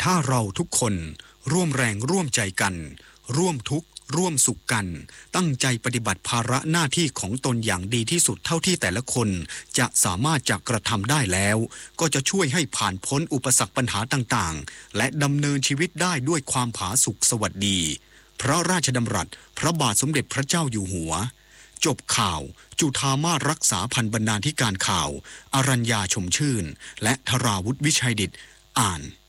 ถ้าเราทุกคนร่วมแรงร่วมใจกันร่วมทุกข์ร่วมสุขกันตั้งใจปฏิบัติภาระหน้าที่ของตนอย่างดีที่สุดเท่าที่แต่ละคนจะสามารถจะกระทำได้แล้วก็จะช่วยให้ผ่านพ้นอุปสรรคปัญหาต่างๆและดำเนินชีวิตได้ด้วยความผาสุกสวัสดีพระราชดำรัสพระบาทสมเด็จพระเจ้าอยู่หัวจบข่าวจุฑามาสรักษาพันบรรณาธิการข่าวอรัญญาชมชื่นและธราวุฒิวิชัยดิษฐ์อ่าน